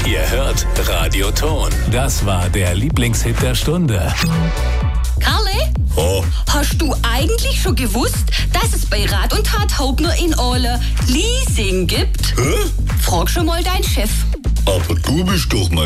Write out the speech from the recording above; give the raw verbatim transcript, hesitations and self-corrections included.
Ihr hört Radio Ton. Das war der Lieblingshit der Stunde. Karle, Oh, hast du eigentlich schon gewusst, dass es bei Rat und Tat Hauptner in Ole Leasing gibt? hä? Frag schon mal deinen Chef. Aber du bist doch mein